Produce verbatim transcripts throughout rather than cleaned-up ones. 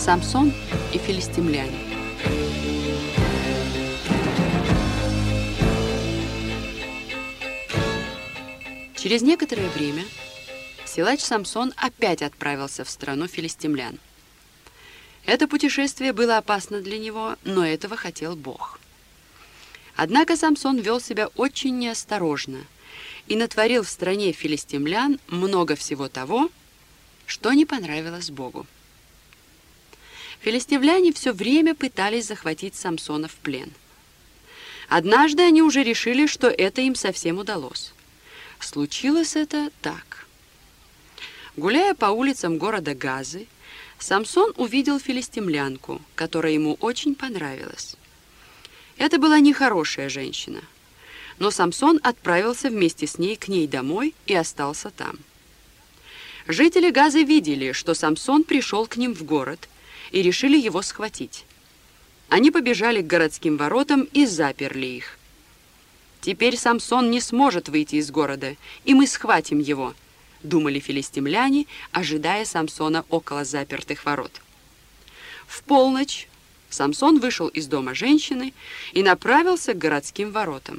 Самсон и филистимляне. Через некоторое время силач Самсон опять отправился в страну филистимлян. Это путешествие было опасно для него, но этого хотел Бог. Однако Самсон вел себя очень неосторожно и натворил в стране филистимлян много всего того, что не понравилось Богу. Филистимляне все время пытались захватить Самсона в плен. Однажды они уже решили, что это им совсем удалось. Случилось это так. Гуляя по улицам города Газы, Самсон увидел филистимлянку, которая ему очень понравилась. Это была нехорошая женщина, но Самсон отправился вместе с ней к ней домой и остался там. Жители Газы видели, что Самсон пришел к ним в город, и решили его схватить. Они побежали к городским воротам и заперли их. «Теперь Самсон не сможет выйти из города, и мы схватим его», — думали филистимляне, ожидая Самсона около запертых ворот. В полночь Самсон вышел из дома женщины и направился к городским воротам.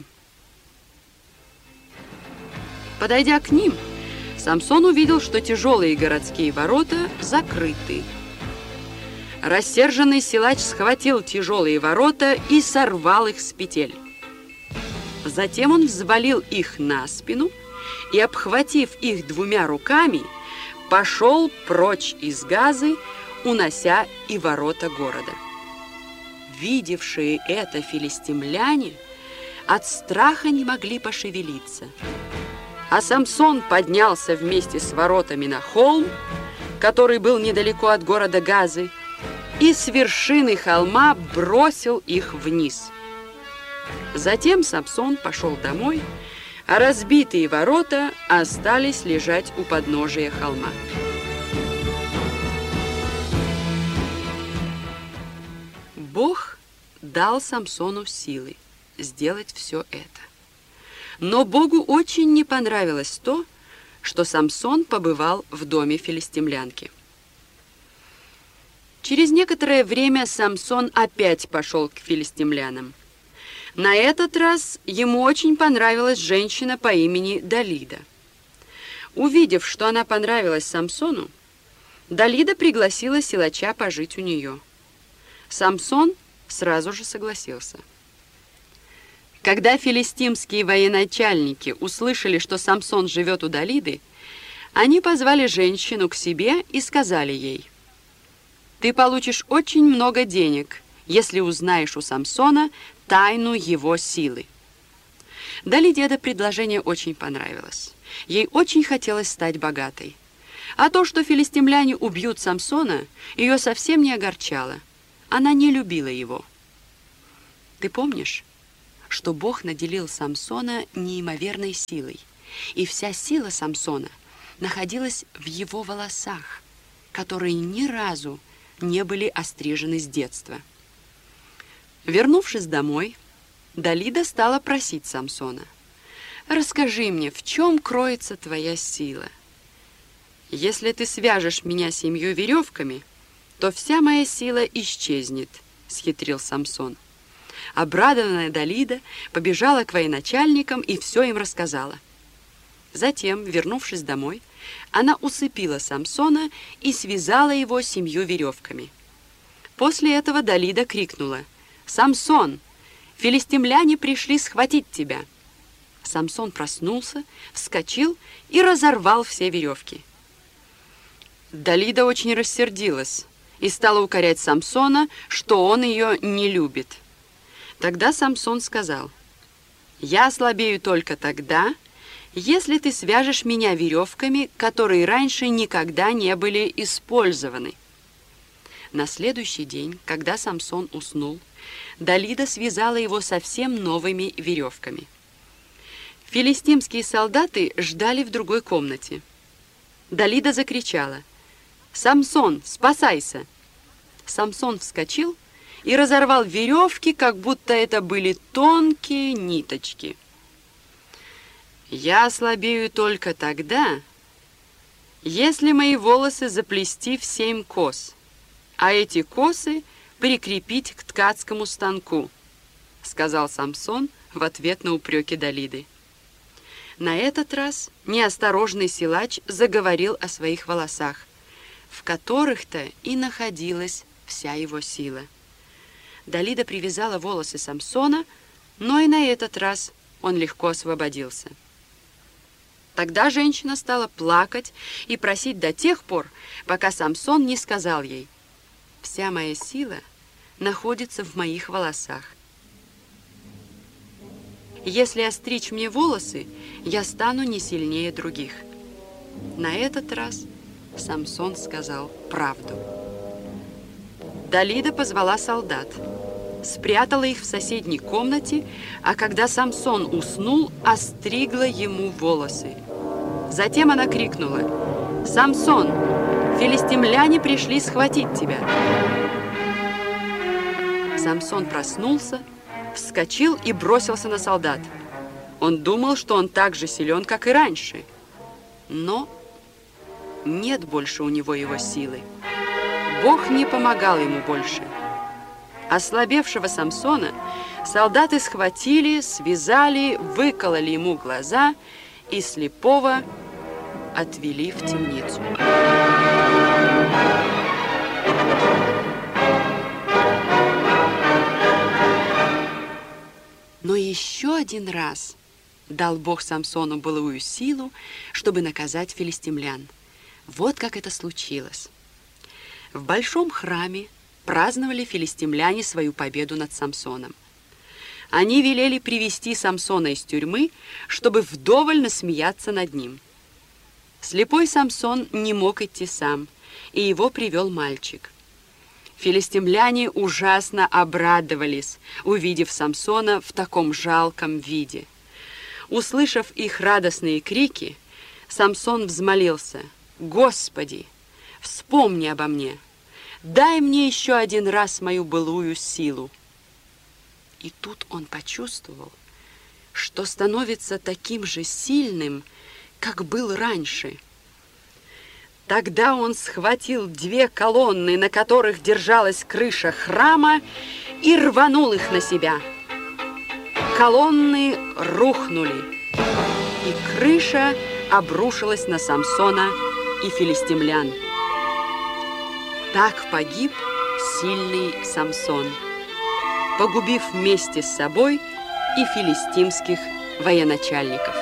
Подойдя к ним, Самсон увидел, что тяжелые городские ворота закрыты. Рассерженный силач схватил тяжелые ворота и сорвал их с петель. Затем он взвалил их на спину и, обхватив их двумя руками, пошел прочь из Газы, унося и ворота города. Видевшие это филистимляне от страха не могли пошевелиться. А Самсон поднялся вместе с воротами на холм, который был недалеко от города Газы, и с вершины холма бросил их вниз. Затем Самсон пошел домой, а разбитые ворота остались лежать у подножия холма. Бог дал Самсону силы сделать все это. Но Богу очень не понравилось то, что Самсон побывал в доме филистимлянки. Через некоторое время Самсон опять пошел к филистимлянам. На этот раз ему очень понравилась женщина по имени Далида. Увидев, что она понравилась Самсону, Далида пригласила силача пожить у нее. Самсон сразу же согласился. Когда филистимские военачальники услышали, что Самсон живет у Далиды, они позвали женщину к себе и сказали ей: «Ты получишь очень много денег, если узнаешь у Самсона тайну его силы». Далиде это предложение очень понравилось. Ей очень хотелось стать богатой. А то, что филистимляне убьют Самсона, ее совсем не огорчало. Она не любила его. Ты помнишь, что Бог наделил Самсона неимоверной силой, и вся сила Самсона находилась в его волосах, которые ни разу не были острижены с детства. Вернувшись домой, Далида стала просить Самсона: «Расскажи мне, в чем кроется твоя сила? Если ты свяжешь меня семью веревками, то вся моя сила исчезнет», — схитрил Самсон. Обрадованная Далида побежала к военачальникам и все им рассказала. Затем, вернувшись домой, она усыпила Самсона и связала его семью веревками. После этого Далида крикнула: «Самсон, филистимляне пришли схватить тебя!» Самсон проснулся, вскочил и разорвал все веревки. Далида очень рассердилась и стала укорять Самсона, что он ее не любит. Тогда Самсон сказал: «Я ослабею только тогда, если ты свяжешь меня веревками, которые раньше никогда не были использованы». На следующий день, когда Самсон уснул, Далида связала его совсем новыми веревками. Филистимские солдаты ждали в другой комнате. Далида закричала: «Самсон, спасайся!» Самсон вскочил и разорвал веревки, как будто это были тонкие ниточки. «Я ослабею только тогда, если мои волосы заплести в семь кос», а эти косы прикрепить к ткацкому станку», — сказал Самсон в ответ на упреки Далиды. На этот раз неосторожный силач заговорил о своих волосах, в которых-то и находилась вся его сила. Далида привязала волосы Самсона, но и на этот раз он легко освободился. Тогда женщина стала плакать и просить до тех пор, пока Самсон не сказал ей: «Вся моя сила находится в моих волосах. Если остричь мне волосы, я стану не сильнее других». На этот раз Самсон сказал правду. Далида позвала солдат, спрятала их в соседней комнате, а когда Самсон уснул, остригла ему волосы. Затем она крикнула: «Самсон, филистимляне пришли схватить тебя!» Самсон проснулся, вскочил и бросился на солдат. Он думал, что он так же силен, как и раньше, но нет больше у него его силы. Бог не помогал ему больше. Ослабевшего Самсона солдаты схватили, связали, выкололи ему глаза и слепого отвели в темницу. Но еще один раз дал Бог Самсону былую силу, чтобы наказать филистимлян. Вот как это случилось. В большом храме праздновали филистимляне свою победу над Самсоном. Они велели привести Самсона из тюрьмы, чтобы вдоволь насмеяться над ним. Слепой Самсон не мог идти сам, и его привел мальчик. Филистимляне ужасно обрадовались, увидев Самсона в таком жалком виде. Услышав их радостные крики, Самсон взмолился: «Господи, вспомни обо мне, дай мне еще один раз мою былую силу». И тут он почувствовал, что становится таким же сильным, как был раньше. Тогда он схватил две колонны, на которых держалась крыша храма, и рванул их на себя. Колонны рухнули, и крыша обрушилась на Самсона и филистимлян. Так погиб сильный Самсон, погубив вместе с собой и филистимских военачальников.